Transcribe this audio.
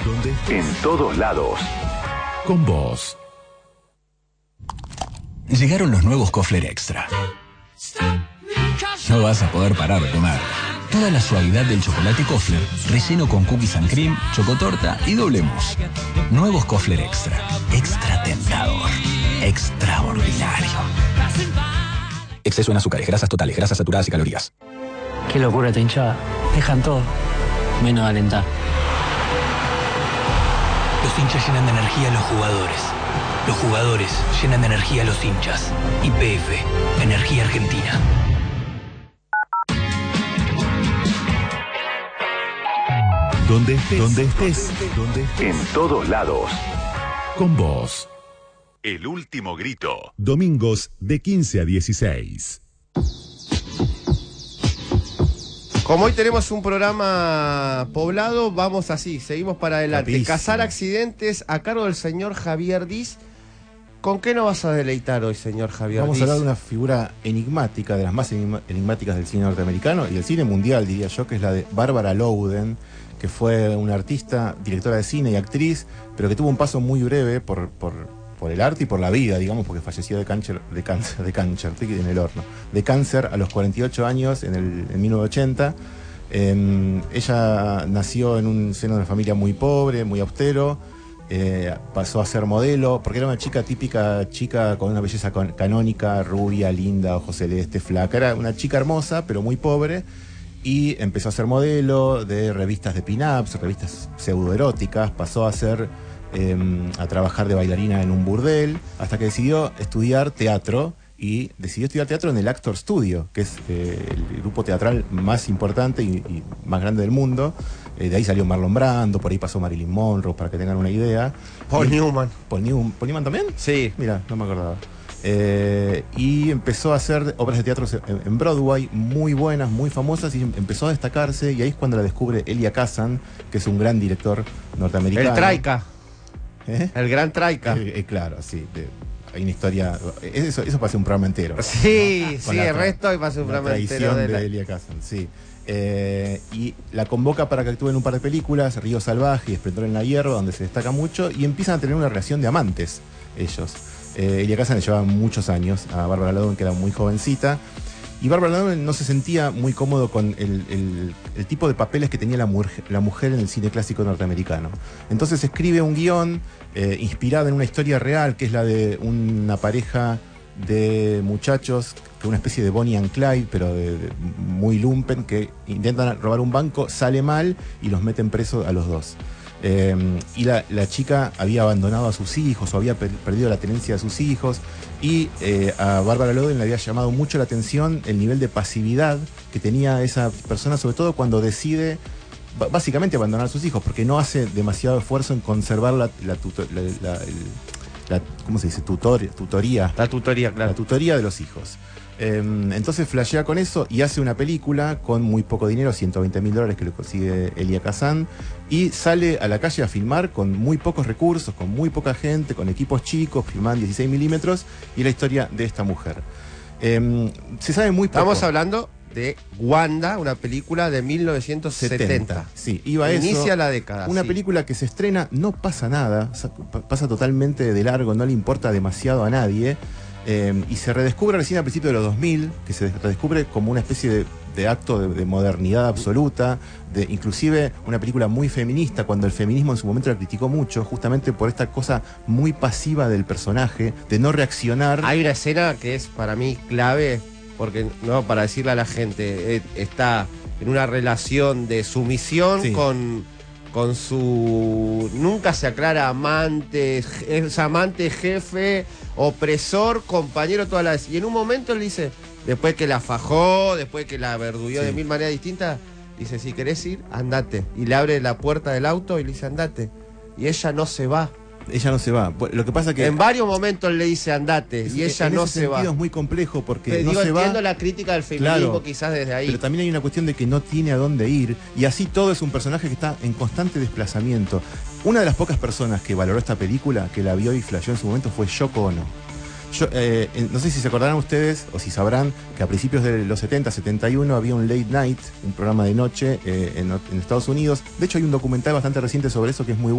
En todos lados. Con vos. Llegaron los nuevos Kofler Extra. No vas a poder parar de comer. Toda la suavidad del chocolate Kofler, relleno con cookies and cream, chocotorta y doble mousse. Nuevos Kofler Extra. Extra tentador. Extraordinario. Exceso en azúcares, grasas totales, grasas saturadas y calorías. Qué locura esta hinchada. Dejan todo, menos alentar. Los hinchas llenan de energía a los jugadores. Los jugadores llenan de energía a los hinchas. YPF, Energía Argentina. Donde estés. En todos lados. Con vos. El último grito. Domingos de 15 a 16. Como hoy tenemos un programa poblado, vamos así, seguimos para adelante. Rapidísimo. Cazar accidentes a cargo del señor Javier Diz. ¿Con qué nos vas a deleitar hoy, señor Javier Vamos Diz? a hablar de una figura enigmática, de las más enigmáticas del cine norteamericano y del cine mundial, diría yo, que es la de Barbara Louden, que fue una artista, directora de cine y actriz, pero que tuvo un paso muy breve por el arte y por la vida, digamos, porque falleció de cáncer, estoy en el horno, de cáncer a los 48 años en 1980. Ella nació en un seno de una familia muy pobre, muy austero. Pasó a ser modelo, porque era una típica chica con una belleza canónica, rubia, linda, ojos celeste, flaca. Era una chica hermosa, pero muy pobre. Y empezó a ser modelo de revistas de pin-ups, revistas pseudoeróticas. Pasó a trabajar de bailarina en un burdel, hasta que decidió estudiar teatro. Y decidió estudiar teatro en el Actor Studio, que es el grupo teatral más importante y más grande del mundo. De ahí salió Marlon Brando, por ahí pasó Marilyn Monroe, para que tengan una idea. Paul Newman. ¿Paul Newman también? Sí. Mira, no me acordaba. Y empezó a hacer obras de teatro en Broadway, muy buenas, muy famosas, y empezó a destacarse, y ahí es cuando la descubre Elia Kazan, que es un gran director norteamericano. El Traica. ¿Eh? El gran Traica. Claro, sí. Hay una historia. Eso pasa un programa entero. Sí, Con el resto y pasa un programa entero de Elia Kazan, sí. Y la convoca para que actúe en un par de películas, Río Salvaje y Esplendor en la Hierba, donde se destaca mucho, y empiezan a tener una relación de amantes ellos. Elia Kazan le llevaba muchos años a Barbara Louden, que era muy jovencita, y Barbara Louden no se sentía muy cómodo con el tipo de papeles que tenía la mujer en el cine clásico norteamericano. Entonces escribe un guión inspirado en una historia real, que es la de una pareja de muchachos, que una especie de Bonnie and Clyde, pero muy lumpen, que intentan robar un banco, sale mal y los meten presos a los dos. Y la chica había abandonado a sus hijos o había perdido la tenencia de sus hijos, y a Barbara Louden le había llamado mucho la atención el nivel de pasividad que tenía esa persona, sobre todo cuando decide básicamente abandonar a sus hijos, porque no hace demasiado esfuerzo en conservar ¿cómo se dice? Tutoría. La tutoría, claro. La tutoría de los hijos. Entonces flashea con eso y hace una película con muy poco dinero, $120.000 que le consigue Elia Kazan, y sale a la calle a filmar con muy pocos recursos, con muy poca gente, con equipos chicos, filman 16 milímetros, y la historia de esta mujer. Se sabe muy poco. Estamos hablando de Wanda, una película de 1970. Sí, iba eso. Inicia la década. Una sí. película que se estrena, no pasa nada, pasa totalmente de largo, no le importa demasiado a nadie. Y se redescubre recién a principios de los 2000, que se redescubre como una especie de acto de modernidad absoluta, inclusive una película muy feminista, cuando el feminismo en su momento la criticó mucho, justamente por esta cosa muy pasiva del personaje, de no reaccionar. Hay una escena que es para mí clave, porque no, para decirle a la gente, está en una relación de sumisión, sí, con su... Nunca se aclara amante, es amante, jefe, opresor, compañero, todas las... Y en un momento él dice, después que la fajó, después que la verduguió, sí, de mil maneras distintas, dice, si querés ir, andate. Y le abre la puerta del auto y le dice, andate. Y ella no se va. Ella no se va. Lo que pasa que... En varios momentos le dice andate y ella no se va. Es muy complejo porque pero no digo, se va. Entiendo la crítica del feminismo, claro, quizás desde ahí. Pero también hay una cuestión de que no tiene a dónde ir, y así todo es un personaje que está en constante desplazamiento. Una de las pocas personas que valoró esta película, que la vio y flasheó en su momento, fue Yoko Ono. No sé si se acordarán ustedes o si sabrán que a principios de los 70, 71 había un late night, un programa de noche en Estados Unidos. De hecho hay un documental bastante reciente sobre eso que es muy bueno.